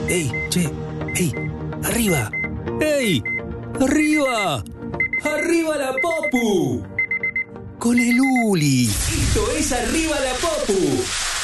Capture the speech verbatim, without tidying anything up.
¡Ey, che! ¡Ey! ¡Arriba! ¡Ey! ¡Arriba! ¡Arriba la Popu! ¡Con el Uli! Esto es Arriba la Popu.